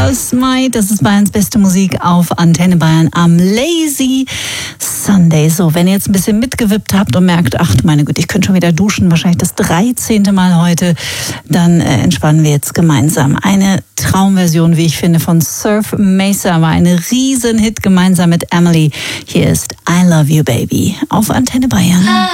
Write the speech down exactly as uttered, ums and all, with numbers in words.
Klaus May, das ist Bayerns beste Musik auf Antenne Bayern am Lazy Sunday. So, wenn ihr jetzt ein bisschen mitgewippt habt und merkt, ach meine Güte, ich könnte schon wieder duschen, wahrscheinlich das dreizehnte Mal heute, dann äh, entspannen wir jetzt gemeinsam. Eine Traumversion, wie ich finde, von Surf Mesa war eine Riesenhit gemeinsam mit Emily. Hier ist I Love You Baby auf Antenne Bayern.